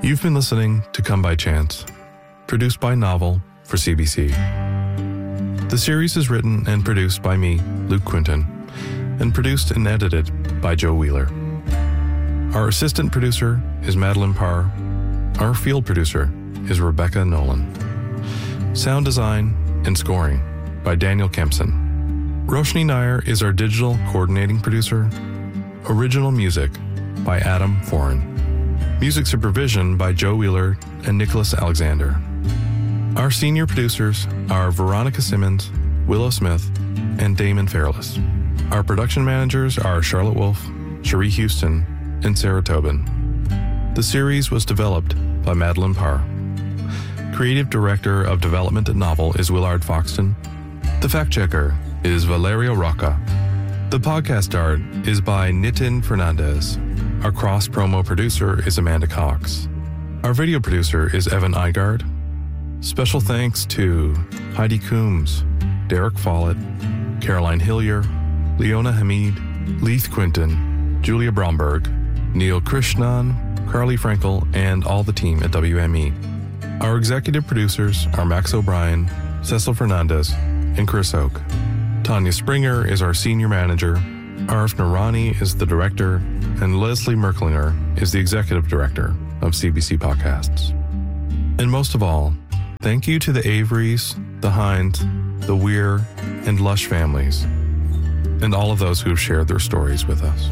You've been listening to Come By Chance, produced by Novel for CBC. The series is written and produced by me, Luke Quinton, and produced and edited by Joe Wheeler. Our assistant producer is Madeline Parr. Our field producer is Rebecca Nolan. Sound design and scoring by Daniel Kempson. Roshni Nair is our digital coordinating producer. Original music by Adam Foran. Music supervision by Joe Wheeler and Nicholas Alexander. Our senior producers are Veronica Simmons, Willow Smith, and Damon Fairless. Our production managers are Charlotte Wolfe, Cherie Houston, and Sarah Tobin. The series was developed by Madeline Parr. Creative Director of Development at Novel is Willard Foxton. The fact checker is Valerio Rocca. The podcast art is by Nitin Fernandez. Our cross-promo producer is Amanda Cox. Our video producer is Evan Igard. Special thanks to Heidi Coombs, Derek Follett, Caroline Hillier, Leona Hamid, Leith Quinton, Julia Bromberg, Neil Krishnan, Carly Frankel, and all the team at WME. Our executive producers are Max O'Brien, Cecil Fernandez, and Chris Oak. Tanya Springer is our senior manager, Arif Narani is the director, and Leslie Merklinger is the executive director of CBC Podcasts. And most of all, thank you to the Averys, the Hines, the Weir, and Lush families, and all of those who have shared their stories with us.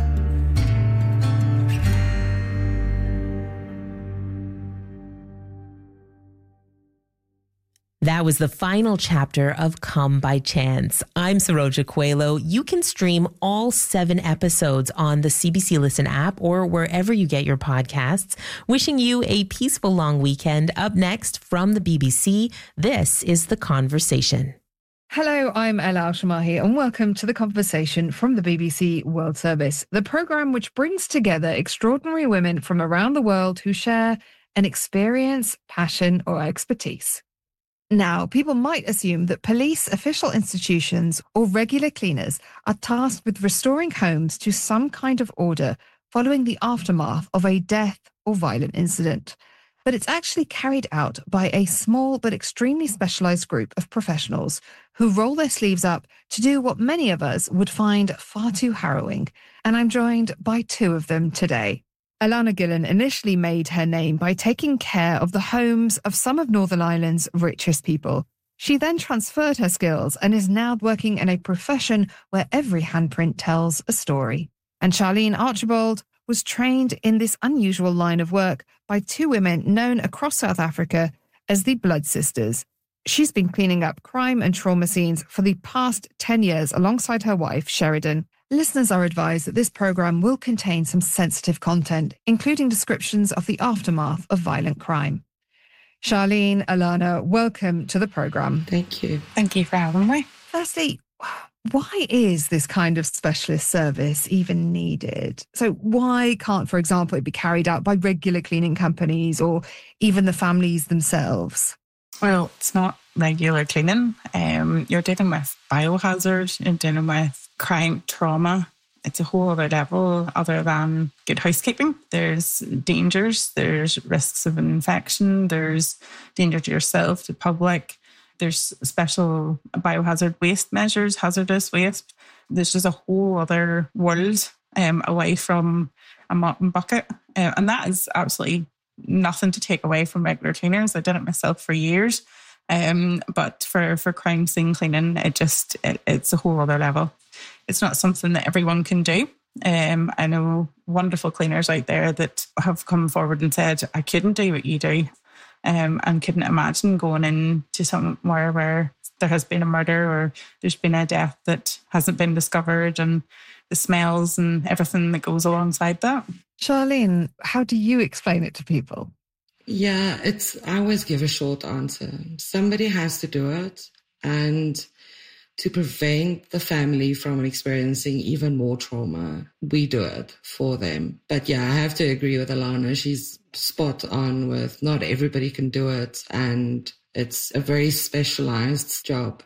That was the final chapter of Come By Chance. I'm Saroja Coelho. You can stream all 7 episodes on the CBC Listen app or wherever you get your podcasts. Wishing you a peaceful long weekend. Up next from the BBC, this is The Conversation. Hello, I'm Ella Al-Shamahi and welcome to The Conversation from the BBC World Service, the programme which brings together extraordinary women from around the world who share an experience, passion or expertise. Now, people might assume that police, official institutions, or regular cleaners are tasked with restoring homes to some kind of order following the aftermath of a death or violent incident. But it's actually carried out by a small but extremely specialised group of professionals who roll their sleeves up to do what many of us would find far too harrowing. And I'm joined by 2 of them today. Alana Gillen initially made her name by taking care of the homes of some of Northern Ireland's richest people. She then transferred her skills and is now working in a profession where every handprint tells a story. And Charlene Archibald was trained in this unusual line of work by 2 women known across South Africa as the Blood Sisters. She's been cleaning up crime and trauma scenes for the past 10 years alongside her wife, Sheridan. Listeners are advised that this programme will contain some sensitive content, including descriptions of the aftermath of violent crime. Charlene, Alana, welcome to the programme. Thank you. Thank you for having me. Firstly, why is this kind of specialist service even needed? So why can't, for example, it be carried out by regular cleaning companies or even the families themselves? Well, it's not regular cleaning. You're dealing with biohazard, you're dealing with crime, trauma. It's a whole other level other than good housekeeping. There's dangers, there's risks of infection, there's danger to yourself, to the public. There's special biohazard waste measures, hazardous waste. There's just a whole other world away from a mop and bucket. And that is absolutely nothing to take away from regular cleaners. I did it myself for years. But for crime scene cleaning, it's a whole other level. It's not something that everyone can do. I know wonderful cleaners out there that have come forward and said, I couldn't do what you do, and couldn't imagine going into somewhere where there has been a murder or there's been a death that hasn't been discovered, and the smells and everything that goes alongside that. Charlene, how do you explain it to people? Yeah, I always give a short answer. Somebody has to do it, and to prevent the family from experiencing even more trauma, we do it for them. But yeah, I have to agree with Alana. She's spot on with not everybody can do it, and it's a very specialized job.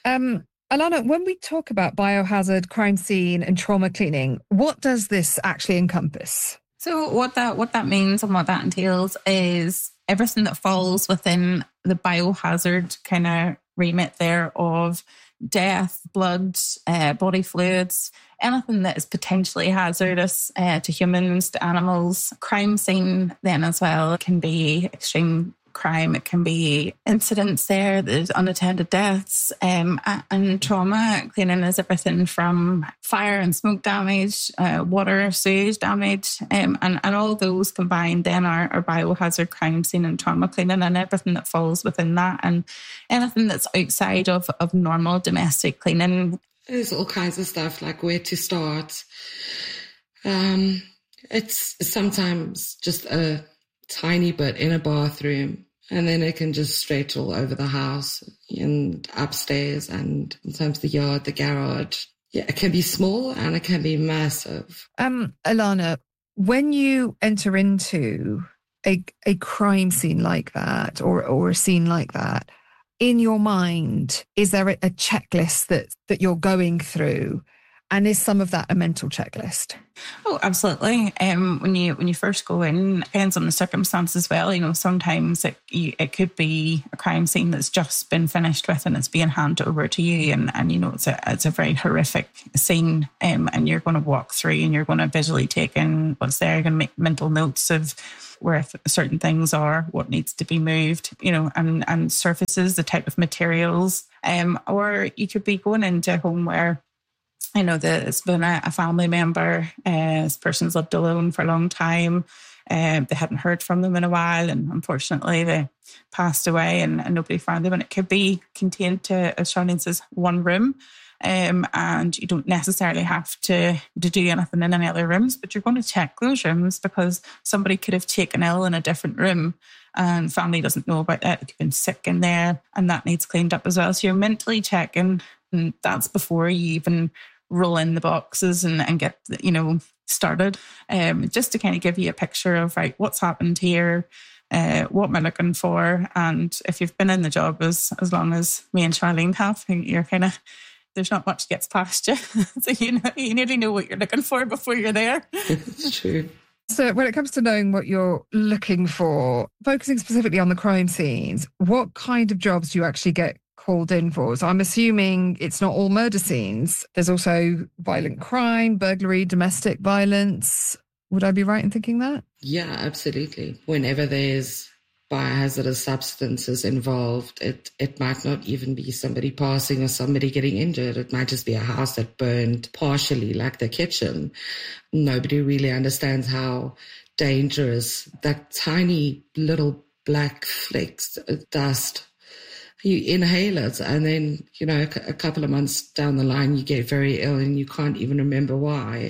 Alana, when we talk about biohazard, crime scene and trauma cleaning, what does this actually encompass? So what that means and what that entails is everything that falls within the biohazard kind of remit there of death, blood, body fluids, anything that is potentially hazardous to humans, to animals. Crime scene then as well. It can be extreme crime. It can be incidents there. There's unattended deaths. And trauma cleaning is everything from fire and smoke damage, water, sewage damage, and all those combined then are biohazard crime scene and trauma cleaning, and everything that falls within that, and anything that's outside of normal domestic cleaning. There's all kinds of stuff, like where to start. It's sometimes just a tiny bit in a bathroom, and then it can just stretch all over the house and upstairs and sometimes the yard, the garage. Yeah, it can be small and it can be massive. Alana, when you enter into a crime scene like that or a scene like that, in your mind, is there a checklist that you're going through? And is some of that a mental checklist? Oh, absolutely. When you first go in, depends on the circumstance as well. You know, sometimes it could be a crime scene that's just been finished with and it's being handed over to you, and you know it's a very horrific scene. And you're going to walk through and you're going to visually take in what's there. You're going to make mental notes of where certain things are, what needs to be moved, you know, and surfaces, the type of materials. Or you could be going into a home where, you know, it's been a family member, this person's lived alone for a long time, they hadn't heard from them in a while, and unfortunately they passed away and nobody found them. And it could be contained to, as Charlene says, one room, and you don't necessarily have to do anything in any other rooms, but you're going to check those rooms because somebody could have taken ill in a different room and family doesn't know about that. They could have been sick in there and that needs cleaned up as well. So you're mentally checking, and that's before you even roll in the boxes and get, you know, started, just to kind of give you a picture of, right, what's happened here, what am I looking for. And if you've been in the job as long as me and Charlene have, you're kind of, there's not much gets past you. So you nearly know what you're looking for before you're there. It's true. So when it comes to knowing what you're looking for, focusing specifically on the crime scenes, what kind of jobs do you actually get called in for? So I'm assuming it's not all murder scenes. There's also violent crime, burglary, domestic violence. Would I be right in thinking that? Yeah, absolutely. Whenever there's biohazardous substances involved, it might not even be somebody passing or somebody getting injured. It might just be a house that burned partially, like the kitchen. Nobody really understands how dangerous that tiny little black flecks of dust, you inhale it, and then, you know, a couple of months down the line, you get very ill and you can't even remember why.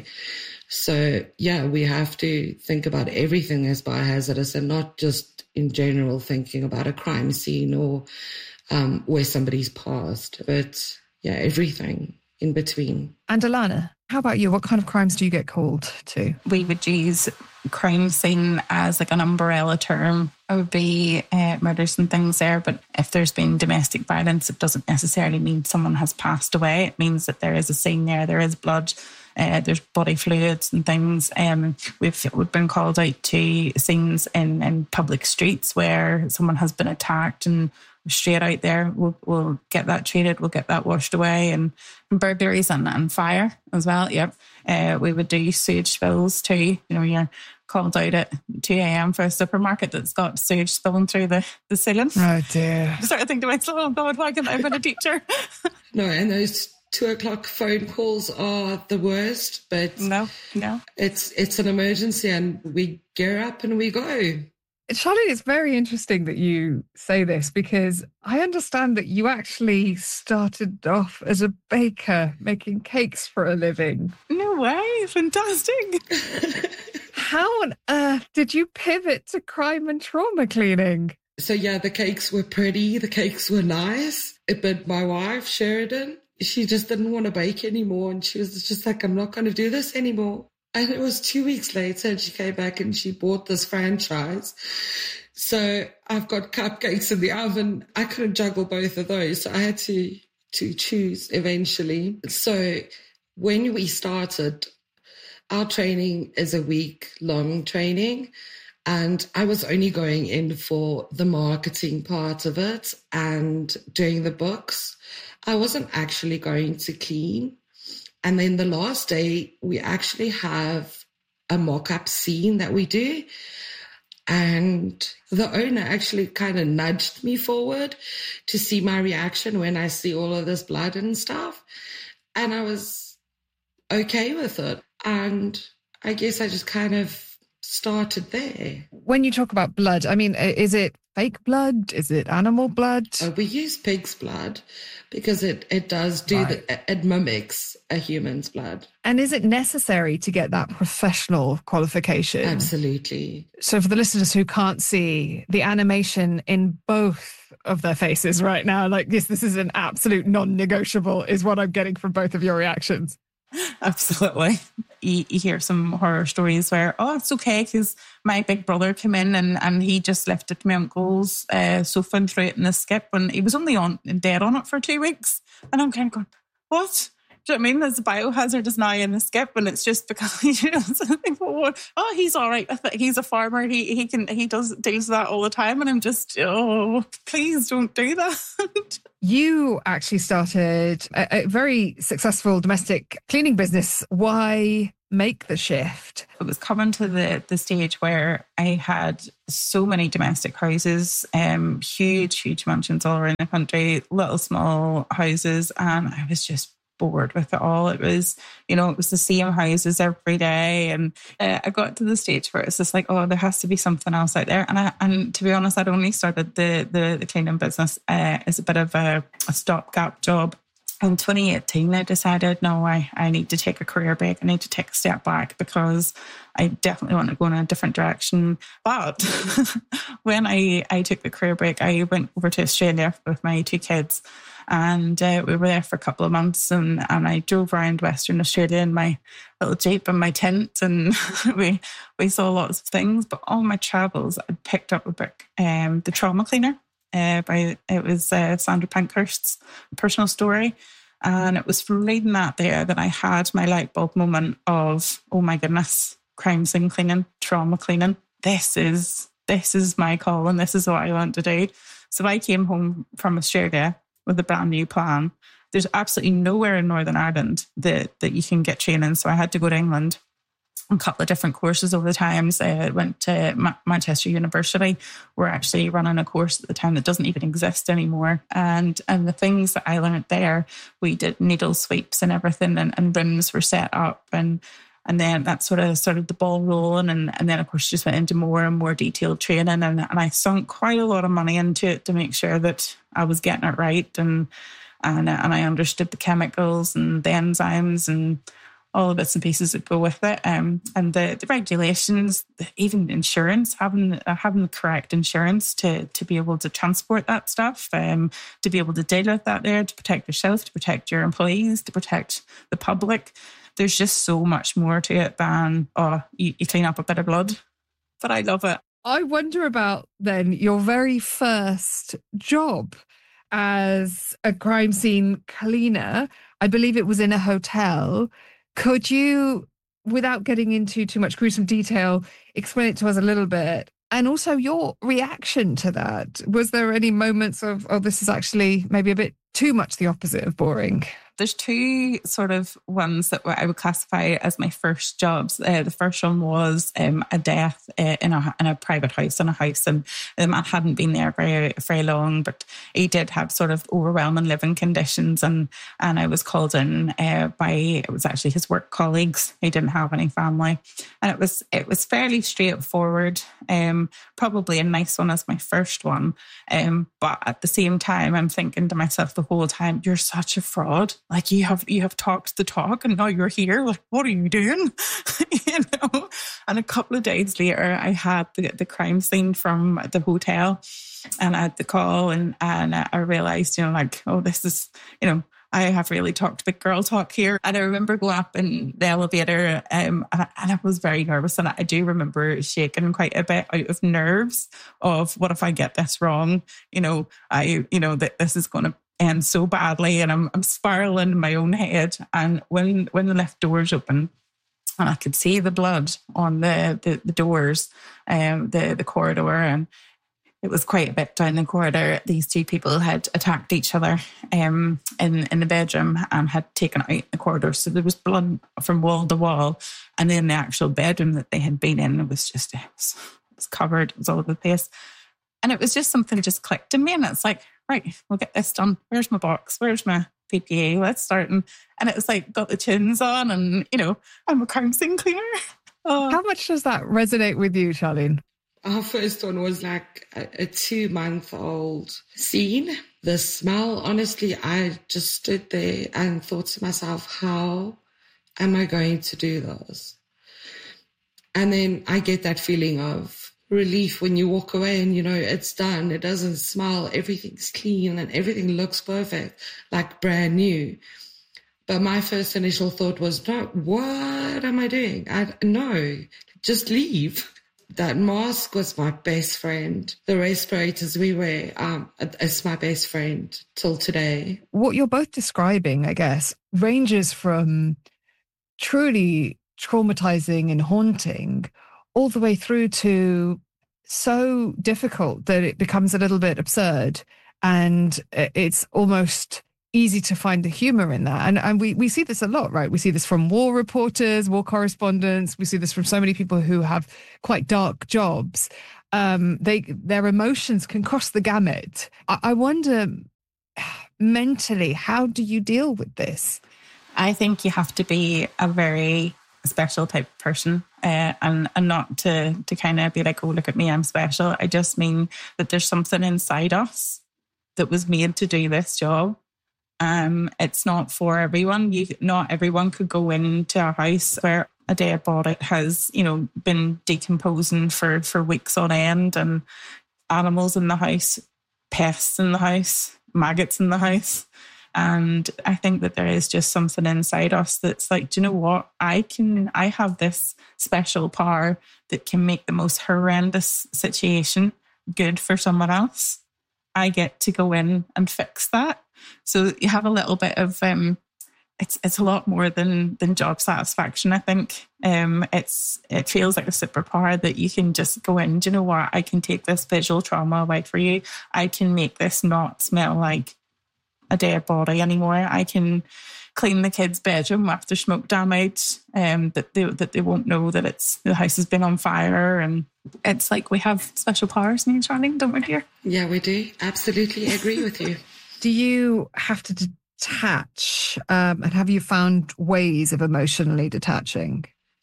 So, yeah, we have to think about everything as biohazardous and not just in general thinking about a crime scene or where somebody's passed, but, yeah, everything in between. And Alana, how about you? What kind of crimes do you get called to? We would use crime scene as like an umbrella term. It would be murders and things there, but if there's been domestic violence, it doesn't necessarily mean someone has passed away. It means that there is a scene there is blood, there's body fluids and things. We've been called out to scenes in public streets where someone has been attacked, and straight out there, we'll get that treated, we'll get that washed away. And burglaries and fire as well. Yep. We would do sewage spills too. You know, you're called out at 2 a.m. for a supermarket that's got sewage spilling through the ceiling. Oh dear. I started thinking to myself, oh God, why can't I have been a teacher? No, and those 2 o'clock phone calls are the worst, but no. It's an emergency and we gear up and we go. Charlene, it's very interesting that you say this, because I understand that you actually started off as a baker making cakes for a living. No way, fantastic. How on earth did you pivot to crime and trauma cleaning? So yeah, the cakes were pretty, the cakes were nice, but my wife, Sheridan, she just didn't want to bake anymore, and she was just like, I'm not going to do this anymore. And it was 2 weeks later, and she came back and she bought this franchise. So I've got cupcakes in the oven. I couldn't juggle both of those, so I had to choose eventually. So when we started, our training is a week-long training, and I was only going in for the marketing part of it and doing the books. I wasn't actually going to clean. And then the last day, we actually have a mock-up scene that we do. And the owner actually kind of nudged me forward to see my reaction when I see all of this blood and stuff. And I was okay with it. And I guess I just kind of started there. When you talk about blood, I mean, is it fake blood? Is it animal blood? We use pig's blood because it does do it mimics a human's blood. And is it necessary to get that professional qualification? Absolutely. So for the listeners who can't see the animation in both of their faces right now, like this is an absolute non-negotiable is what I'm getting from both of your reactions. Absolutely. You hear some horror stories where, oh, it's okay because my big brother came in and he just lifted my uncle's sofa and threw it in the skip, and he was only dead on it for 2 weeks. And I'm kind of going, what? Do you know what I mean? There's a biohazard is now in the skip, and it's just because, you know, oh, he's all right with it. He's a farmer. He deals with that all the time. And I'm just, oh, please don't do that. You actually started a very successful domestic cleaning business. Why make the shift? It was coming to the stage where I had so many domestic houses, huge mansions all around the country, little small houses, and I was just bored with it all. It was, you know, it was the same houses every day, and I got to the stage where it's just like, oh, there has to be something else out there. And to be honest, I'd only started the cleaning business as a bit of a stopgap job. In 2018, I decided, no, I need to take a career break. I need to take a step back because I definitely want to go in a different direction. But when I took the career break, I went over to Australia with my 2 kids. And we were there for a couple of months, and I drove around Western Australia in my little Jeep and my tent, and we saw lots of things. But all my travels, I picked up a book, The Trauma Cleaner, it was Sandra Pankhurst's personal story. And it was from reading that there that I had my light bulb moment of, oh my goodness, crime scene cleaning, trauma cleaning. This is my call, and this is what I want to do. So I came home from Australia with a brand new plan. There's absolutely nowhere in Northern Ireland that you can get training. So I had to go to England on a couple of different courses over the times. I went to Manchester University. We're actually running a course at the time that doesn't even exist anymore. And the things that I learned there, we did needle sweeps and everything, and rooms were set up, and then that sort of started the ball rolling, and then of course just went into more and more detailed training, and I sunk quite a lot of money into it to make sure that I was getting it right, and I understood the chemicals and the enzymes and all the bits and pieces that go with it, and the regulations, even insurance, having the correct insurance to be able to transport that stuff, to be able to deal with that there, to protect yourself, to protect your employees, to protect the public. There's just so much more to it than, you clean up a bit of blood. But I love it. I wonder about then your very first job as a crime scene cleaner. I believe it was in a hotel. Could you, without getting into too much gruesome detail, explain it to us a little bit? And also your reaction to that. Was there any moments of, oh, this is actually maybe a bit too much the opposite of boring? There's 2 sort of ones that I would classify as my first jobs. The first one was a death in a private house, in a house, and the man hadn't been there very, very long, but he did have sort of overwhelming living conditions, and I was called in it was actually his work colleagues. He didn't have any family, and it was fairly straightforward. Probably a nice one as my first one, but at the same time, I'm thinking to myself the whole time, you're such a fraud. Like you have talked the talk, and now you're here. Like, what are you doing? You know. And a couple of days later, I had the crime scene from the hotel, and I had the call, and I realised, you know, like, oh, this is, you know, I have really talked big girl talk here. And I remember going up in the elevator, and I was very nervous, and I do remember shaking quite a bit out of nerves of, what if I get this wrong? You know, that this is going to end so badly, and I'm spiraling in my own head. And when the lift doors open, and I could see the blood on the doors, the corridor, and it was quite a bit down the corridor. These two people had attacked each other in the bedroom and had taken out the corridor. So there was blood from wall to wall. And then the actual bedroom that they had been in, it was covered. It was all over the place. And it was just something that just clicked in me. And it's like, right, we'll get this done. Where's my box? Where's my PPA? Let's start. And it was like, got the chins on and, I'm a crime scene cleaner. Oh. How much does that resonate with you, Charlene? Our first one was like a 2-month-old scene. The smell, honestly, I just stood there and thought to myself, how am I going to do this? And then I get that feeling of relief when you walk away and, it's done. It doesn't smell. Everything's clean and everything looks perfect, like brand new. But my first initial thought was, no, what am I doing? No, just leave. That mask was my best friend. The respirators we wear is my best friend till today. What you're both describing, I guess, ranges from truly traumatizing and haunting all the way through to so difficult that it becomes a little bit absurd. And it's almost easy to find the humor in that. And we see this a lot, right? We see this from war reporters, war correspondents. We see this from so many people who have quite dark jobs. Their emotions can cross the gamut. I wonder, mentally, how do you deal with this? I think you have to be a very special type of person and not to kind of be like, oh, look at me, I'm special. I just mean that there's something inside us that was made to do this job. It's not for everyone. Not everyone could go into a house where a dead body has, been decomposing for weeks on end, and animals in the house, pests in the house, maggots in the house. And I think that there is just something inside us that's like, do you know what? I have this special power that can make the most horrendous situation good for someone else. I get to go in and fix that. So you have a little bit of it's a lot more than job satisfaction. I think it feels like a superpower that you can just go in. Do you know what? I can take this visual trauma away for you. I can make this not smell like a dead body anymore. I can clean the kids' bedroom after smoke damage. That they won't know that the house has been on fire. And it's like we have special powers, me and Charlene, don't we, dear? Yeah, we do. Absolutely agree with you. Do you have to detach? And have you found ways of emotionally detaching?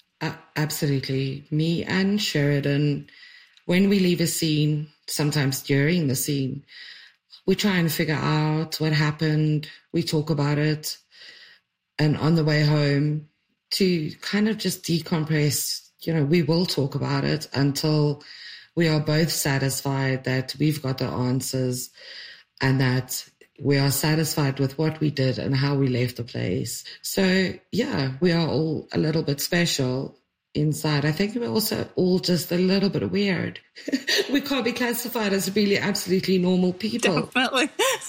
Absolutely. Me and Sheridan, when we leave a scene, sometimes during the scene, we try and figure out what happened. We talk about it. And on the way home, to kind of just decompress, we will talk about it until we are both satisfied that we've got the answers and that we are satisfied with what we did and how we left the place. So, yeah, we are all a little bit special inside. I think we're also all just a little bit weird. We can't be classified as really absolutely normal people. Definitely.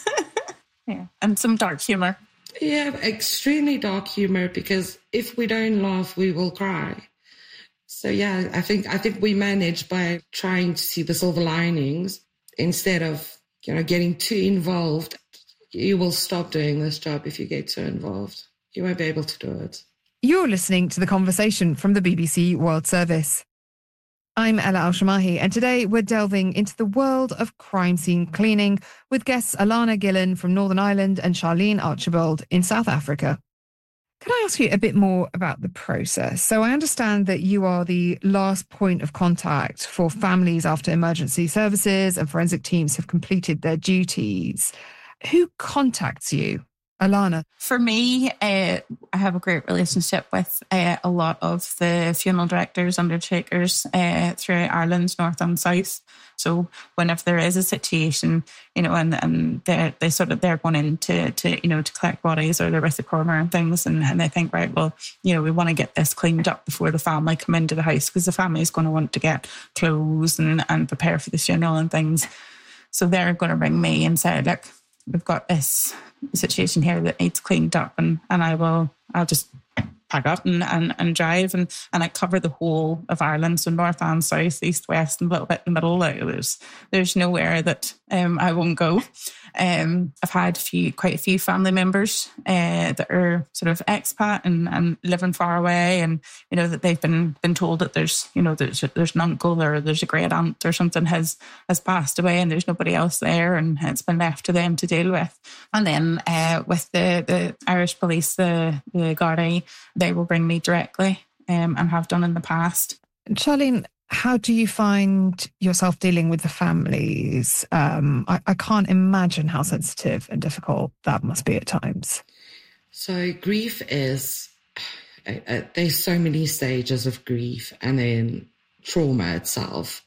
Yeah, and some dark humor. Yeah, extremely dark humor, because if we don't laugh, we will cry. So, yeah, I think we manage by trying to see the silver linings instead of, getting too involved. You will stop doing this job if you get too involved. You won't be able to do it. You're listening to The Conversation from the BBC World Service. I'm Ella Al-Shamahi, and today we're delving into the world of crime scene cleaning with guests Alana Gillen from Northern Ireland and Charlene Archibald in South Africa. Could I ask you a bit more about the process? So I understand that you are the last point of contact for families after emergency services and forensic teams have completed their duties. Who contacts you? Alana? For me, I have a great relationship with a lot of the funeral directors, undertakers throughout Ireland, north and south. So whenever there is a situation, and they're going in to collect bodies, or they're with the coroner and things, and they think, right, well, we want to get this cleaned up before the family come into the house, because the family is going to want to get clothes and prepare for the funeral and things. So they're going to ring me and say, look, we've got this situation here that needs cleaned up, and I'll just pack up and drive, and I cover the whole of Ireland, so north and south, east, west, and a little bit in the middle. Like, there's nowhere that I won't go. I've had quite a few family members that are sort of expat and living far away, and that they've been told that there's an uncle or there's a great aunt or something has passed away, and there's nobody else there, and it's been left to them to deal with. And then with the Irish police, the Gardaí, they will bring me directly and have done in the past. Charlene, how do you find yourself dealing with the families? I can't imagine how sensitive and difficult that must be at times. So grief is, there's so many stages of grief, and then trauma itself.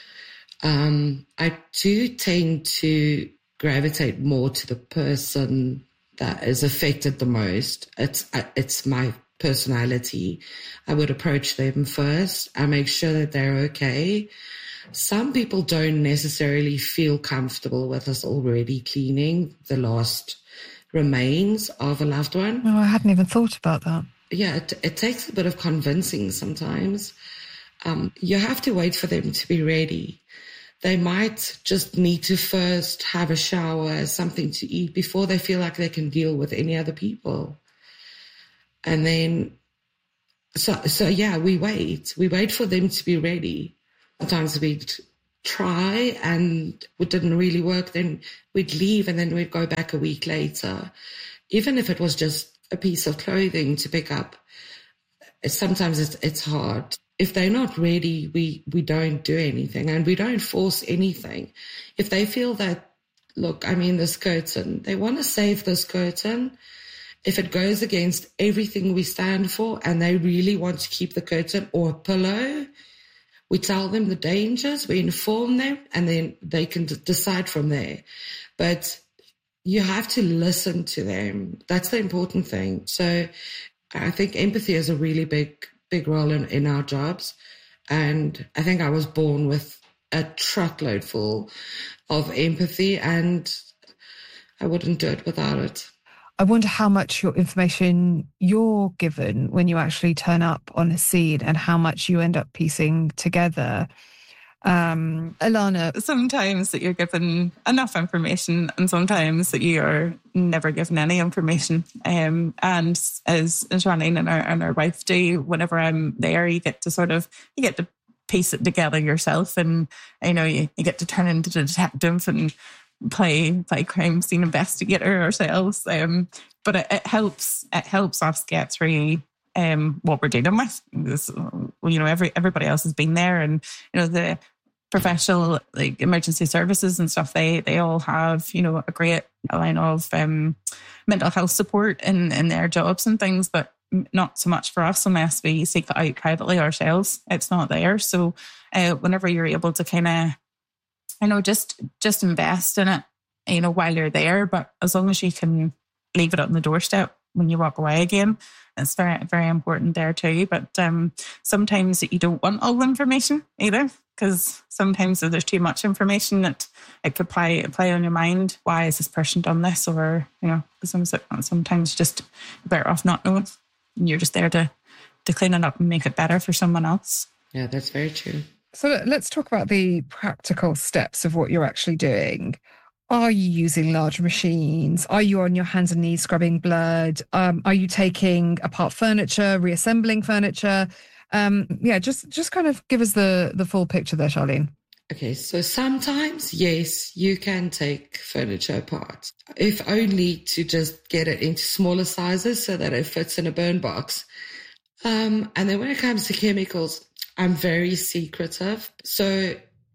I do tend to gravitate more to the person that is affected the most. It's my personality. I would approach them first. I make sure that they're okay. Some people don't necessarily feel comfortable with us already cleaning the last remains of a loved one. No, I hadn't even thought about that. Yeah, it takes a bit of convincing sometimes. You have to wait for them to be ready. They might just need to first have a shower, something to eat before they feel like they can deal with any other people. And then, so yeah, we wait. We wait for them to be ready. Sometimes we'd try and it didn't really work. Then we'd leave and then we'd go back a week later. Even if it was just a piece of clothing to pick up, sometimes it's hard. If they're not ready, we don't do anything, and we don't force anything. If they feel that, look, this curtain, they want to save this curtain. If it goes against everything we stand for and they really want to keep the curtain or a pillow, we tell them the dangers, we inform them, and then they can decide from there. But you have to listen to them. That's the important thing. So I think empathy is a really big role in our jobs. And I think I was born with a truckload full of empathy, and I wouldn't do it without it. I wonder how much your information you're given when you actually turn up on a scene and how much you end up piecing together. Ilana? Sometimes that you're given enough information and sometimes that you are never given any information. And as Charlene and our wife do, whenever I'm there, you get to piece it together yourself, and you get to turn into the detective and play crime scene investigator ourselves. But it helps us get through what we're dealing with. This, everybody else has been there, and the professional emergency services and stuff, they all have a great line of mental health support in their jobs and things, but not so much for us unless we seek it out privately ourselves. It's not there. So whenever you're able to kind of just invest in it, while you're there, but as long as you can leave it on the doorstep when you walk away again, it's very, very important there too. But sometimes you don't want all the information either, because sometimes if there's too much information, it could play on your mind. Why has this person done this? Or, sometimes just better off not knowing. You're just there to clean it up and make it better for someone else. Yeah, that's very true. So let's talk about the practical steps of what you're actually doing. Are you using large machines? Are you on your hands and knees scrubbing blood? Are you taking apart furniture, reassembling furniture? Just kind of give us the full picture there, Charlene. Okay, so sometimes, yes, you can take furniture apart, if only to just get it into smaller sizes so that it fits in a burn box. And then when it comes to chemicals, I'm very secretive. So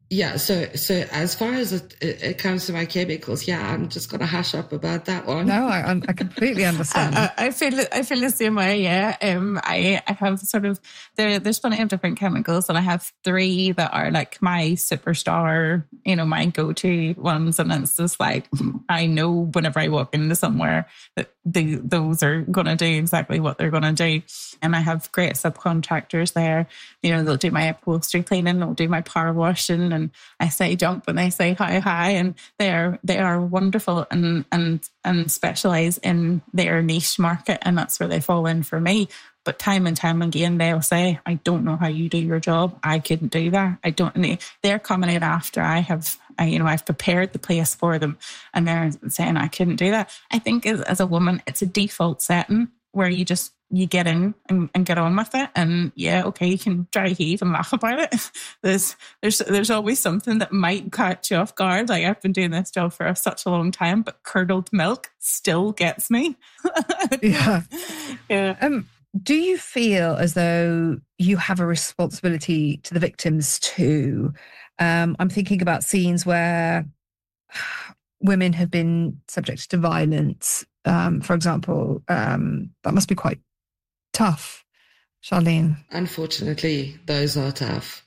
as far as it comes to my chemicals, I'm just going to hush up about that one. No, I completely understand. I feel the same way. Yeah, I have sort of there's plenty of different chemicals, and I have 3 that are like my superstar, my go-to ones, and it's just like I know whenever I walk into somewhere that those are going to do exactly what they're going to do. And I have great subcontractors there. They'll do my upholstery cleaning, they'll do my power washing, and I say jump and they say hi, and they are wonderful and specialise in their niche market, and that's where they fall in for me. But time and time again, they'll say, I don't know how you do your job. I couldn't do that. I don't. They're coming in after I've prepared the place for them, and they're saying I couldn't do that. I think as a woman, it's a default setting where you get in and get on with it. And yeah, okay, you can dry heave and laugh about it. There's always something that might catch you off guard. Like, I've been doing this job for such a long time, but curdled milk still gets me. Yeah. Yeah. Do you feel as though you have a responsibility to the victims too? I'm thinking about scenes where women have been subjected to violence. For example, that must be quite tough. Charlene? Unfortunately, those are tough.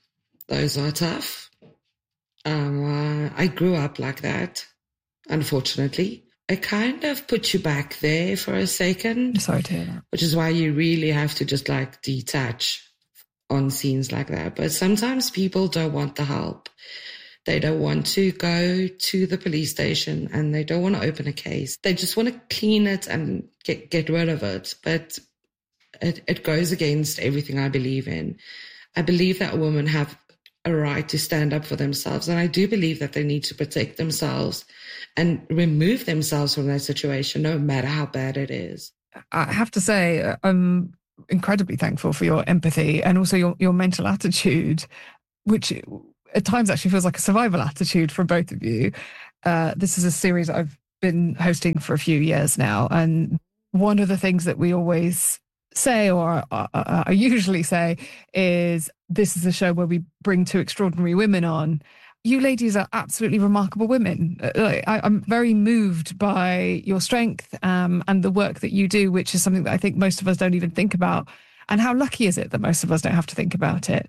I grew up like that, unfortunately. It kind of puts you back there for a second. Sorry to hear that. Which is why you really have to just detach on scenes like that. But sometimes people don't want the help. They don't want to go to the police station and they don't want to open a case. They just want to clean it and get rid of it. But it goes against everything I believe in. I believe that women have a right to stand up for themselves. And I do believe that they need to protect themselves and remove themselves from that situation, no matter how bad it is. I have to say, I'm incredibly thankful for your empathy and also your mental attitude, which at times actually feels like a survival attitude for both of you. This is a series I've been hosting for a few years now. And one of the things that we always say, or I usually say, is this is a show where we bring two extraordinary women on. You ladies are absolutely remarkable women. I'm very moved by your strength and the work that you do, which is something that I think most of us don't even think about. And how lucky is it that most of us don't have to think about it?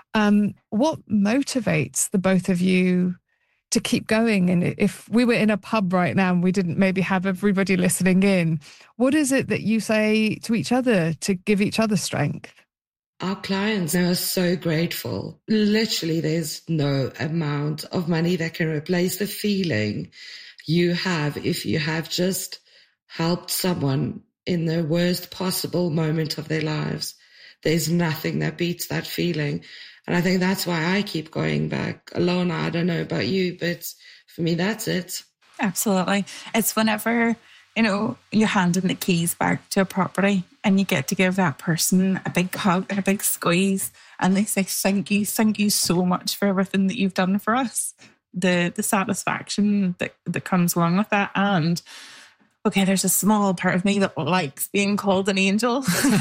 What motivates the both of you to keep going? And if we were in a pub right now and we didn't maybe have everybody listening in, what is it that you say to each other to give each other strength? Our clients are so grateful. Literally, there's no amount of money that can replace the feeling you have if you have just helped someone in the worst possible moment of their lives. There's nothing that beats that feeling. And I think that's why I keep going back. Alona, I don't know about you, but for me, that's it. Absolutely. It's whenever, you're handing the keys back to a property and you get to give that person a big hug and a big squeeze and they say, thank you so much for everything that you've done for us. The satisfaction that comes along with that. And okay, there's a small part of me that likes being called an angel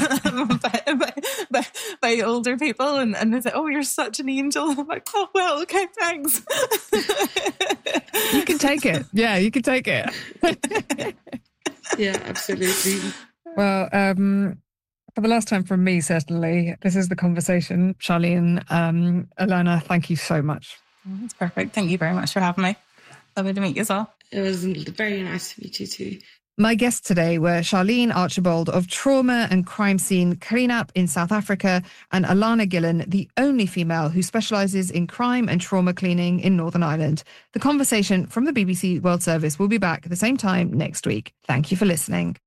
by older people. And they say, oh, you're such an angel. I'm like, oh, well, okay, thanks. You can take it. Yeah, you can take it. Yeah, absolutely. Well, for the last time from me, certainly, this is The Conversation. Charlene, Alona, thank you so much. That's perfect. Thank you very much for having me. Lovely to meet you all. It was very nice to meet you too. My guests today were Charlene Archibald of Trauma and Crime Scene Cleanup in South Africa and Alana Gillen, the only female who specialises in crime and trauma cleaning in Northern Ireland. The Conversation from the BBC World Service will be back at the same time next week. Thank you for listening.